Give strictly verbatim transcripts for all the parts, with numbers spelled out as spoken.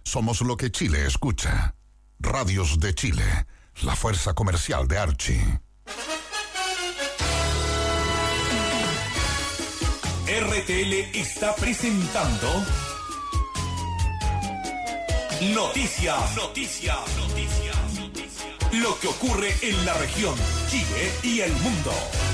Somos lo que Chile escucha. Radios de Chile, la fuerza comercial de Archie. R T L está presentando Noticias, Noticias, Noticias, Noticias. Lo que ocurre en la región, Chile y el mundo.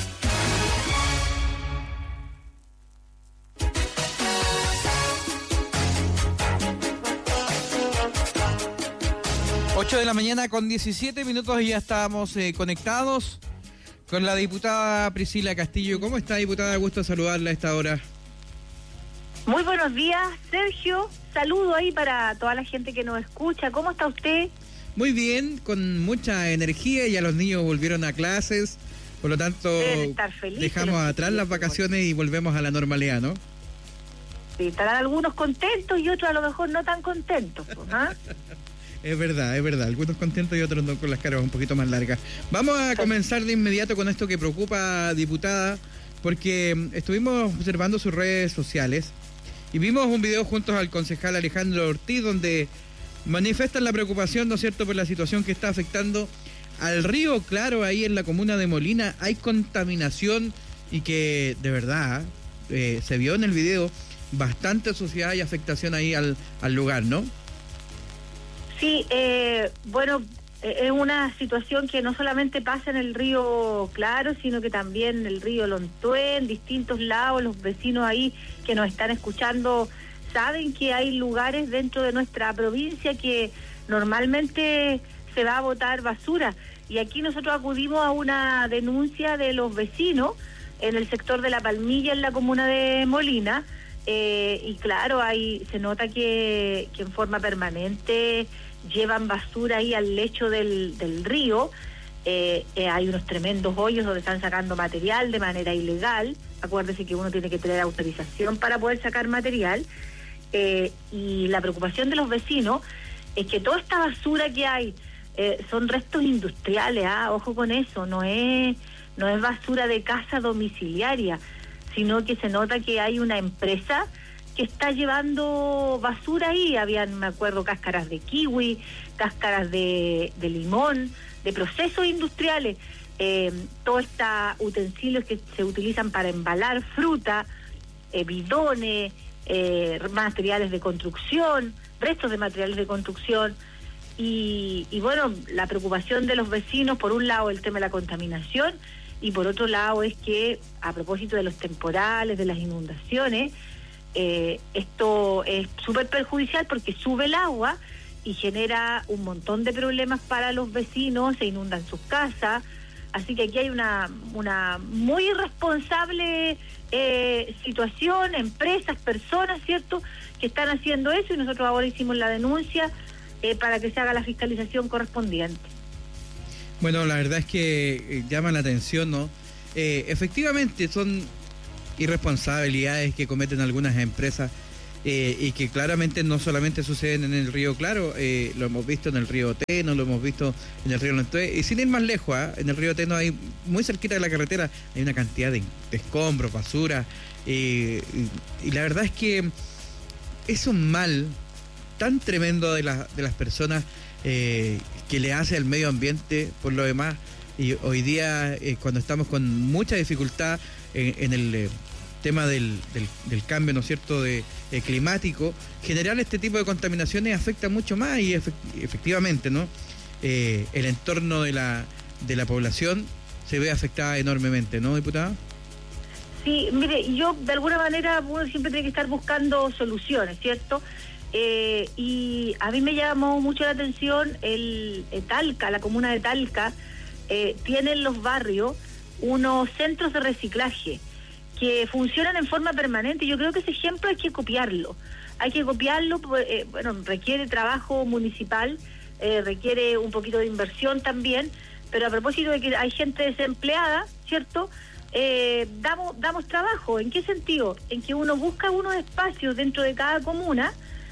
ocho de la mañana con diecisiete minutos y ya estábamos eh, conectados con la diputada Priscila Castillo. ¿Cómo está, diputada? Gusto saludarla a esta hora. Muy buenos días, Sergio. Saludo ahí para toda la gente que nos escucha. ¿Cómo está usted? Muy bien, con mucha energía. Ya los niños volvieron a clases. Por lo tanto, estar felices, dejamos atrás las vacaciones y volvemos a la normalidad, ¿no? Sí, estarán algunos contentos y otros a lo mejor no tan contentos, ¿ah? Es verdad, es verdad. Algunos contentos y otros no, con las caras un poquito más largas. Vamos a comenzar de inmediato con esto que preocupa, diputada, porque estuvimos observando sus redes sociales y vimos un video juntos al concejal Alejandro Ortiz donde manifiestan la preocupación, ¿no es cierto?, por la situación que está afectando al río Claro, ahí en la comuna de Molina. Hay contaminación y que, de verdad, eh, se vio en el video bastante suciedad y afectación ahí al, al lugar, ¿no? Sí, eh, bueno, eh, es una situación que no solamente pasa en el río Claro, sino que también en el río Lontué, en distintos lados. Los vecinos ahí que nos están escuchando saben que hay lugares dentro de nuestra provincia que normalmente se va a botar basura. Y aquí nosotros acudimos a una denuncia de los vecinos en el sector de La Palmilla, en la comuna de Molina. Eh, y claro, ahí se nota que, que en forma permanente llevan basura ahí al lecho del, del río. Eh, eh, hay unos tremendos hoyos donde están sacando material de manera ilegal. Acuérdese que uno tiene que tener autorización para poder sacar material. Eh, y la preocupación de los vecinos es que toda esta basura que hay eh, son restos industriales, ¿ah? Ojo con eso, no es, no es basura de casa domiciliaria, sino que se nota que hay una empresa que está llevando basura ahí. Habían, me acuerdo, cáscaras de kiwi, cáscaras de, de limón, de procesos industriales, eh, todos estos utensilios que se utilizan para embalar fruta, eh, bidones, eh, materiales de construcción, restos de materiales de construcción. Y, y bueno, la preocupación de los vecinos, por un lado el tema de la contaminación, y por otro lado es que, a propósito de los temporales, de las inundaciones, eh, esto es súper perjudicial porque sube el agua y genera un montón de problemas para los vecinos, se inundan sus casas. Así que aquí hay una, una muy irresponsable eh, situación, empresas, personas, ¿cierto?, que están haciendo eso, y nosotros ahora hicimos la denuncia eh, para que se haga la fiscalización correspondiente. Bueno, la verdad es que eh, llama la atención, ¿no? Eh, efectivamente son irresponsabilidades que cometen algunas empresas eh, y que claramente no solamente suceden en el río Claro, eh, lo hemos visto en el río Teno, lo hemos visto en el río Lontué, y sin ir más lejos, ¿eh? En el río Teno hay, muy cerquita de la carretera, hay una cantidad de, de escombros, basura, eh, y, y la verdad es que es un mal tan tremendo de, la, de las personas eh, que le hace al medio ambiente por lo demás. Y hoy día, eh, cuando estamos con mucha dificultad en, en el eh, tema del, del, del cambio, ¿no es cierto?, de, eh, climático, generar este tipo de contaminaciones afecta mucho más y efect, efectivamente, ¿no? Eh, el entorno de la, de la población se ve afectada enormemente, ¿no, diputada? Sí, mire, yo de alguna manera uno siempre tiene que estar buscando soluciones, ¿cierto? Eh, y a mí me llamó mucho la atención el, el Talca, la comuna de Talca. Eh, tienen los barrios unos centros de reciclaje que funcionan en forma permanente. Yo creo que ese ejemplo hay que copiarlo. Hay que copiarlo, eh, bueno, requiere trabajo municipal, eh, requiere un poquito de inversión también, pero a propósito de que hay gente desempleada, ¿cierto?, eh, damos, damos trabajo. ¿En qué sentido? En que uno busca unos espacios dentro de cada comuna,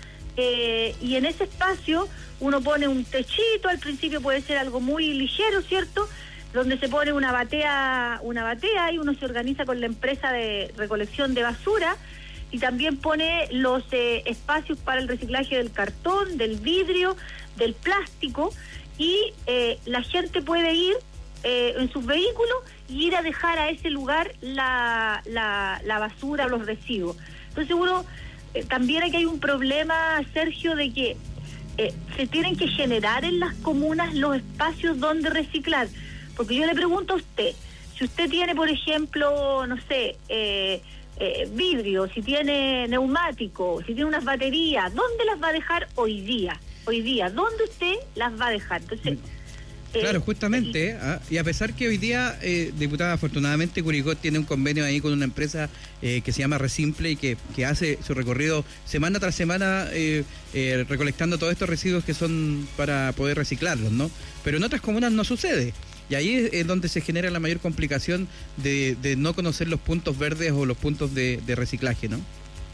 eh, y en ese espacio uno pone un techito, al principio puede ser algo muy ligero, ¿cierto?, donde se pone una batea, una batea y uno se organiza con la empresa de recolección de basura y también pone los eh, espacios para el reciclaje del cartón, del vidrio, del plástico, y eh, la gente puede ir eh, en sus vehículos y ir a dejar a ese lugar la, la, la basura o los residuos. Entonces uno, eh, también aquí hay un problema, Sergio, de que eh, se tienen que generar en las comunas los espacios donde reciclar, porque yo le pregunto a usted, si usted tiene, por ejemplo, no sé, eh, eh, vidrio, si tiene neumático, si tiene unas baterías, ¿dónde las va a dejar hoy día? Hoy día, ¿dónde usted las va a dejar? Entonces, claro, eh, justamente, eh, ¿ah? Y a pesar que hoy día, eh, diputada, afortunadamente Curicó tiene un convenio ahí con una empresa eh, que se llama Resimple y que, que hace su recorrido semana tras semana eh, eh, recolectando todos estos residuos que son para poder reciclarlos, ¿no? Pero en otras comunas no sucede. Y ahí es, es donde se genera la mayor complicación de, de no conocer los puntos verdes o los puntos de, de reciclaje, ¿no?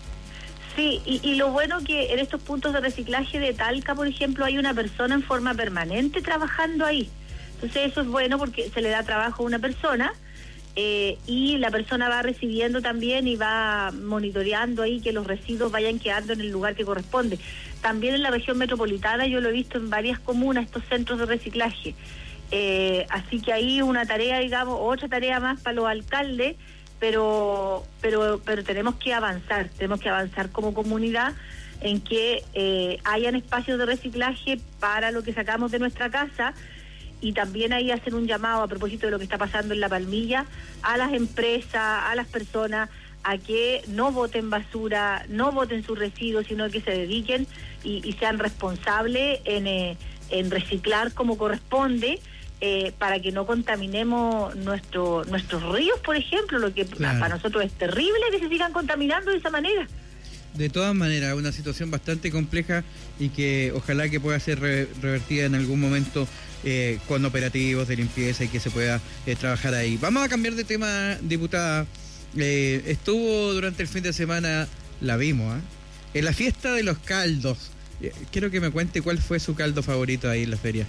Sí, y, y lo bueno que en estos puntos de reciclaje de Talca, por ejemplo, hay una persona en forma permanente trabajando ahí. Entonces eso es bueno porque se le da trabajo a una persona eh, y la persona va recibiendo también y va monitoreando ahí que los residuos vayan quedando en el lugar que corresponde. También en la región metropolitana yo lo he visto en varias comunas, estos centros de reciclaje. Eh, así que ahí una tarea, digamos, otra tarea más para los alcaldes, pero pero pero tenemos que avanzar, tenemos que avanzar como comunidad en que eh, hayan espacios de reciclaje para lo que sacamos de nuestra casa, y también ahí hacer un llamado a propósito de lo que está pasando en La Palmilla, a las empresas, a las personas, a que no boten basura, no boten sus residuos, sino que se dediquen y, y sean responsables en, eh, en reciclar como corresponde, Eh, para que no contaminemos nuestro, nuestros ríos, por ejemplo, lo que claro. para nosotros es terrible que se sigan contaminando de esa manera. De todas maneras, una situación bastante compleja y que ojalá que pueda ser re- revertida en algún momento eh, con operativos de limpieza y que se pueda eh, trabajar ahí. Vamos a cambiar de tema, diputada. Eh, estuvo durante el fin de semana, la vimos, ¿eh? en la fiesta de los caldos. Eh, quiero que me cuente cuál fue su caldo favorito ahí en la feria.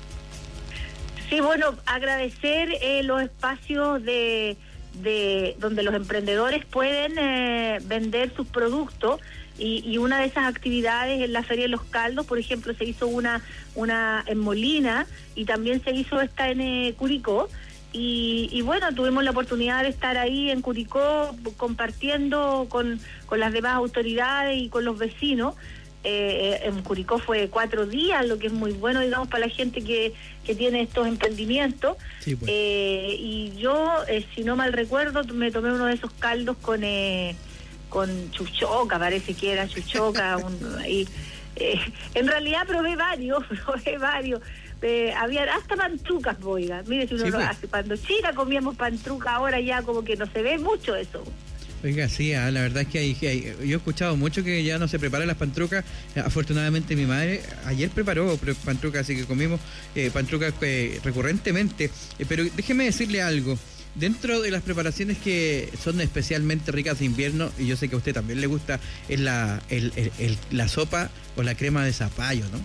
Sí, bueno, agradecer eh, los espacios de, de donde los emprendedores pueden eh, vender sus productos, y, y una de esas actividades en la Feria de los Caldos, por ejemplo, se hizo una una en Molina y también se hizo esta en eh, Curicó, y, y bueno, tuvimos la oportunidad de estar ahí en Curicó compartiendo con, con las demás autoridades y con los vecinos. Eh, en Curicó fue cuatro días, lo que es muy bueno, digamos, para la gente que, que tiene estos emprendimientos. Sí, pues. eh, y yo, eh, si no mal recuerdo, me tomé uno de esos caldos con eh, con chuchoca, parece que era chuchoca. un, y, eh, en realidad probé varios, probé varios. Eh, había hasta pantrucas, oiga. Mire, si uno sí, lo pues. hace. Cuando chica comíamos pantruca, ahora ya como que no se ve mucho eso. Oiga, sí, ah, la verdad es que hay, hay, yo he escuchado mucho que ya no se preparan las pantrucas. Afortunadamente mi madre ayer preparó pantrucas, así que comimos eh, pantrucas eh, recurrentemente. Eh, pero déjeme decirle algo. Dentro de las preparaciones que son especialmente ricas de invierno, y yo sé que a usted también le gusta, es la, el, el, el, la sopa o la crema de zapallo, ¿no?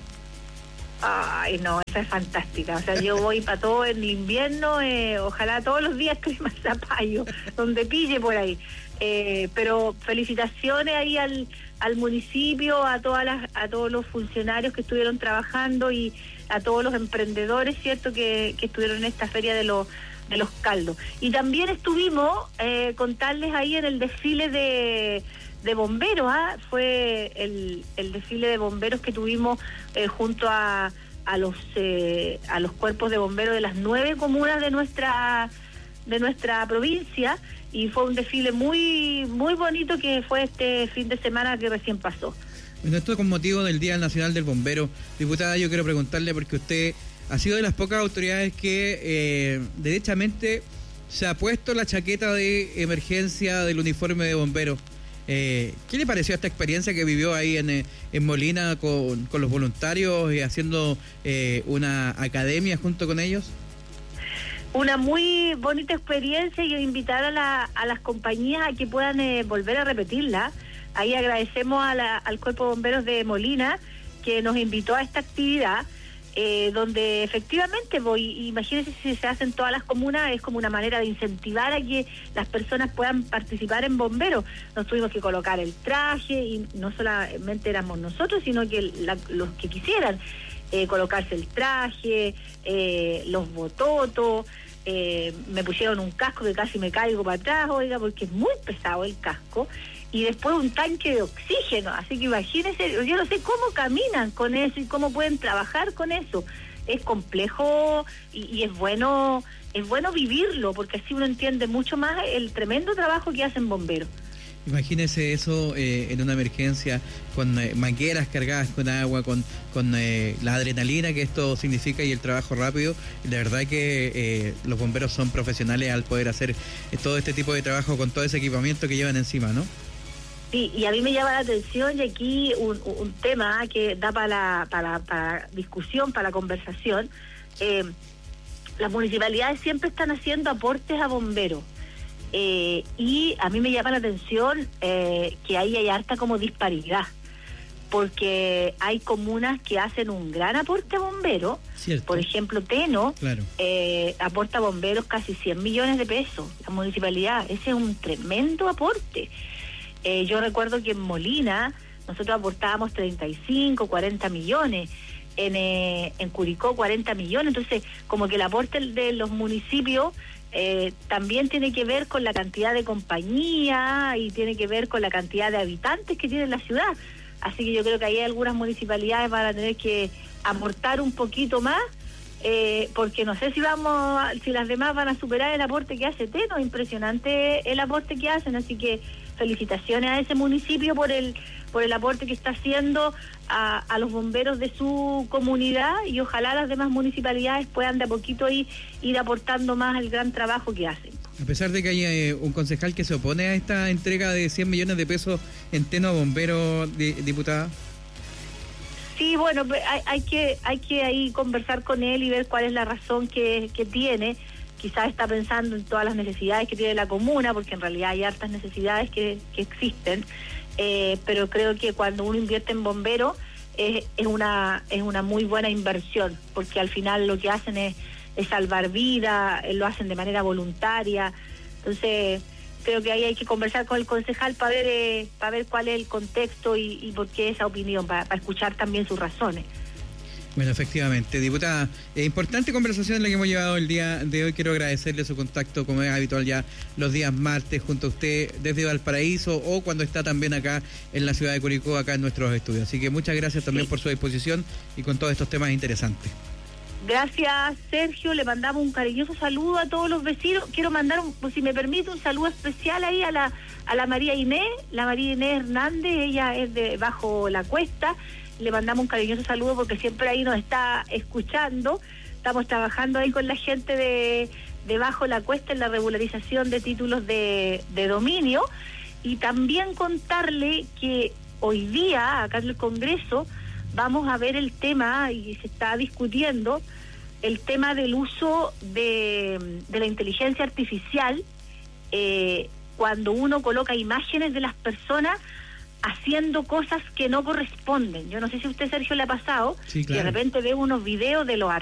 Ay, no, esa es fantástica. O sea, yo voy para todo en el invierno, eh, ojalá todos los días crema de zapallo, donde pille por ahí. Eh, pero felicitaciones ahí al, al municipio, a todas las, a todos los funcionarios que estuvieron trabajando y a todos los emprendedores, cierto, que, que estuvieron en esta feria de los de los caldos. Y también estuvimos eh, contarles ahí en el desfile de de bomberos, ¿ah? Fue el, el desfile de bomberos que tuvimos eh, junto a a los eh, a los cuerpos de bomberos de las nueve comunas de nuestra de nuestra provincia, y fue un desfile muy muy bonito que fue este fin de semana que recién pasó. Bueno, esto con motivo del Día Nacional del Bombero. Diputada, yo quiero preguntarle, porque usted ha sido de las pocas autoridades que eh, derechamente se ha puesto la chaqueta de emergencia del uniforme de bombero. Eh, ¿Qué le pareció esta experiencia que vivió ahí en, en Molina con, con los voluntarios y haciendo eh, una academia junto con ellos? Una muy bonita experiencia, y invitar a, la, a las compañías a que puedan eh, volver a repetirla. Ahí agradecemos a la, al Cuerpo de Bomberos de Molina que nos invitó a esta actividad. eh, donde efectivamente voy, imagínense si se hace en todas las comunas, es como una manera de incentivar a que las personas puedan participar en bomberos. Nos tuvimos que colocar el traje y no solamente éramos nosotros, sino que la, los que quisieran eh, colocarse el traje, eh, los bototos, eh, me pusieron un casco que casi me caigo para atrás, oiga, porque es muy pesado el casco, y después un tanque de oxígeno, así que imagínense, yo no sé cómo caminan con eso y cómo pueden trabajar con eso. Es complejo y, y es bueno, es bueno vivirlo, porque así uno entiende mucho más el tremendo trabajo que hacen bomberos. Imagínese eso eh, en una emergencia, con eh, mangueras cargadas con agua, con, con eh, la adrenalina que esto significa y el trabajo rápido. La verdad que eh, los bomberos son profesionales al poder hacer eh, todo este tipo de trabajo con todo ese equipamiento que llevan encima, ¿no? Sí, y a mí me llama la atención, y aquí un, un tema que da para la, para, para discusión, para la conversación. Eh, las municipalidades siempre están haciendo aportes a bomberos. Eh, y a mí me llama la atención eh, que ahí hay harta como disparidad, porque hay comunas que hacen un gran aporte a bomberos. Cierto. Por ejemplo, Teno Claro. eh, aporta a bomberos casi cien millones de pesos, la municipalidad. Ese es un tremendo aporte. Eh, yo recuerdo que en Molina nosotros aportábamos treinta y cinco, cuarenta millones, en, eh, en Curicó cuarenta millones, entonces como que el aporte de los municipios Eh, también tiene que ver con la cantidad de compañía y tiene que ver con la cantidad de habitantes que tiene la ciudad. Así que yo creo que ahí algunas municipalidades van a tener que aportar un poquito más, eh, porque no sé si vamos, si las demás van a superar el aporte que hace Teno. Impresionante el aporte que hacen, así que felicitaciones a ese municipio por el por el aporte que está haciendo a, a los bomberos de su comunidad, y ojalá las demás municipalidades puedan de a poquito ir, ir aportando más al gran trabajo que hacen. A pesar de que hay eh, un concejal que se opone a esta entrega de cien millones de pesos en Teno a bomberos, di, diputada. Sí, bueno, hay, hay que hay que ahí conversar con él y ver cuál es la razón que, que tiene. Quizás está pensando en todas las necesidades que tiene la comuna, porque en realidad hay hartas necesidades que, que existen, eh, pero creo que cuando uno invierte en bomberos es, es una es una muy buena inversión, porque al final lo que hacen es, es salvar vidas, lo hacen de manera voluntaria. Entonces creo que ahí hay que conversar con el concejal para ver eh, para ver cuál es el contexto y, y por qué esa opinión, para, para escuchar también sus razones. Bueno, efectivamente, diputada, eh, importante conversación la que hemos llevado el día de hoy. Quiero agradecerle su contacto, como es habitual ya los días martes, junto a usted desde Valparaíso o cuando está también acá en la ciudad de Curicó, acá en nuestros estudios. Así que muchas gracias también sí. por su disposición y con todos estos temas interesantes. Gracias, Sergio. Le mandamos un cariñoso saludo a todos los vecinos. Quiero mandar, un, pues, si me permite, un saludo especial ahí a la a la María Inés, la María Inés Hernández. Ella es de Bajo la Cuesta. Le mandamos un cariñoso saludo porque siempre ahí nos está escuchando. Estamos trabajando ahí con la gente de, de Bajo la Cuesta en la regularización de títulos de, de dominio. Y también contarle que hoy día, acá en el Congreso, vamos a ver el tema, y se está discutiendo, el tema del uso de, de la inteligencia artificial eh, cuando uno coloca imágenes de las personas haciendo cosas que no corresponden. Yo no sé si a usted, Sergio, le ha pasado, sí, claro. que de repente ve unos videos de los